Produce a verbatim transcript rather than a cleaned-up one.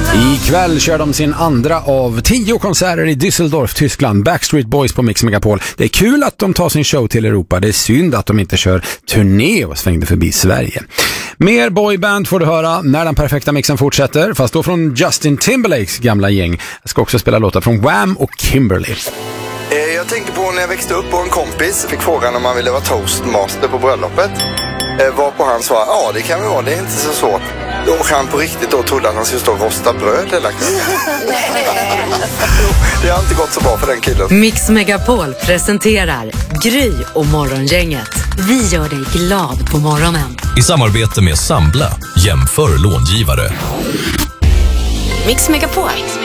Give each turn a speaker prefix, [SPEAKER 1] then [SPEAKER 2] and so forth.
[SPEAKER 1] Ikväll kör de sin andra av tio konserter i Düsseldorf, Tyskland. Backstreet Boys på Mix Megapol. Det är kul att de tar sin show till Europa. Det är synd att de inte kör turné och svängde förbi Sverige. Mer boyband får du höra när den perfekta mixen fortsätter. Fast då från Justin Timberlakes gamla gäng. Jag ska också spela låtar från Wham och Kimberly.
[SPEAKER 2] Jag tänker på när jag växte upp och en kompis fick frågan om man ville vara toastmaster på bröllopet. Varpå han sa, ja det kan vi vara, det är inte så svårt. Och han på riktigt då trodde att han skulle stå och rosta bröd hela kvällen. Det har inte gått så bra för den killen.
[SPEAKER 3] Mix Megapol presenterar Gry och Morgongänget. Vi gör dig glad på morgonen.
[SPEAKER 4] I samarbete med Sambla, jämför långivare.
[SPEAKER 3] Mix Megapol.